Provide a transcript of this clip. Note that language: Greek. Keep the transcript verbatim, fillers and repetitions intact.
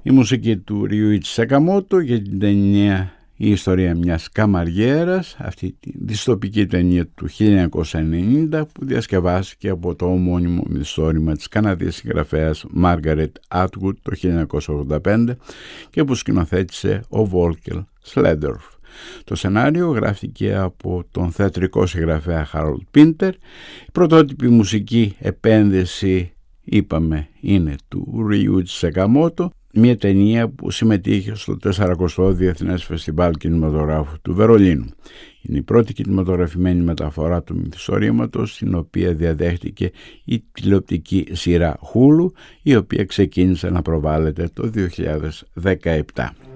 Η μουσική του Ryuichi Sakamoto για την ταινία «Η ιστορία μιας καμαριέρας», αυτή τη δυστοπική ταινία του χίλια εννιακόσια ενενήντα που διασκευάστηκε από το ομώνυμο μυθιστόρημα της Καναδίας συγγραφέας Margaret Atwood το χίλια εννιακόσια ογδόντα πέντε και που σκηνοθέτησε ο Volker Schlendorf. Το σενάριο γράφτηκε από τον θεατρικό συγγραφέα Harold Pinter. Η πρωτότυπη μουσική επένδυση, είπαμε, είναι του Ryuichi Sakamoto, μια ταινία που συμμετείχε στο τεσσαρακοστό Διεθνές Φεστιβάλ Κινηματογράφου του Βερολίνου. Είναι η πρώτη κινηματογραφημένη μεταφορά του μυθιστορήματος, την οποία διαδέχτηκε η τηλεοπτική σειρά Hulu, η οποία ξεκίνησε να προβάλλεται το δύο χιλιάδες δεκαεπτά.